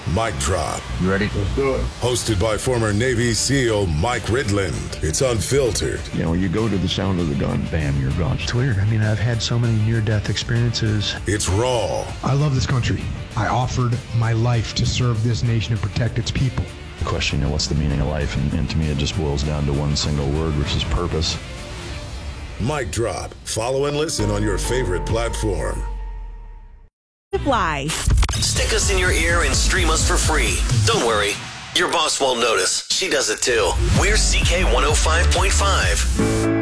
Mic Drop. You ready? Let's do it. Hosted by former Navy SEAL Mike Ridland. It's unfiltered. You know, you go to the sound of the gun, bam, you're gone. It's weird. I mean, I've had so many near-death experiences. It's raw. I love this country. I offered my life to serve this nation and protect its people. The question, you know, what's the meaning of life? And to me, it just boils down to one single word, which is purpose. Mic Drop. Follow and listen on your favorite platform. Fly. Stick us in your ear and stream us for free. Don't worry, your boss won't notice. She does it too. We're CK 105.5.